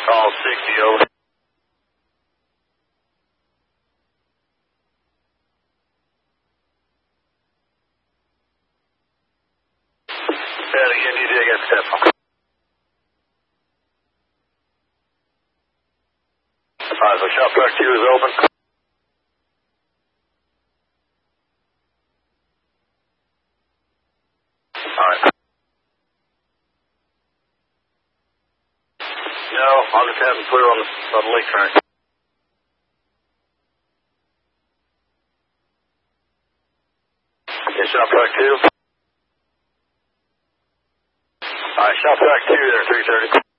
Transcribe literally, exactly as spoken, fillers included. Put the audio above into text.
Call sixty over. Say that again, D J, I got step. Alright, so shop track two is open. Alright. No, I'll just have them clear on the, on the lake track. Okay, shop track two. Alright, shop track two there, three thirty.